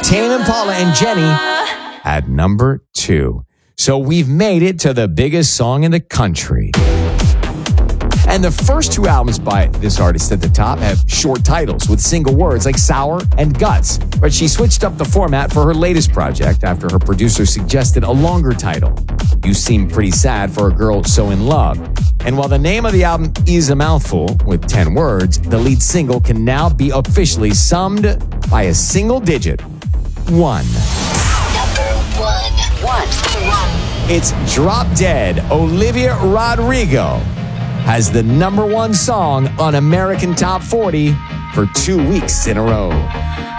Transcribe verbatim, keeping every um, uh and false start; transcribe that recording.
Tame Impala and Jenny at number two. So we've made it to the biggest song in the country. And the first two albums by this artist at the top have short titles with single words like Sour and Guts. But she switched up the format for her latest project after her producer suggested a longer title, You Seem Pretty Sad for a Girl So in Love. And while the name of the album is a mouthful with ten words, the lead single can now be officially summed by a single digit. One. Number one. One. It's Drop Dead. Olivia Rodrigo has the number one song on American Top forty for two weeks in a row.